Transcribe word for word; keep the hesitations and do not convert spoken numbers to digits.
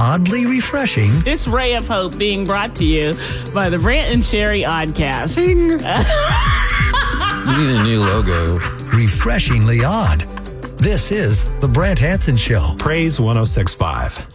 oddly refreshing. This ray of hope being brought to you by the Brant and Sherry Oddcast. Ding. You need a new logo. Refreshingly odd. This is The Brant Hanson Show. Praise one oh six point five.